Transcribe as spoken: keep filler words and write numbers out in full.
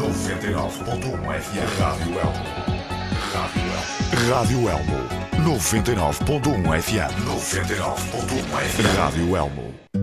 noventa e nove ponto um F M. Rádio Elmo. Rádio Elmo. Rádio Elmo. noventa e nove ponto um F M. noventa e nove ponto um F M. Rádio Elmo.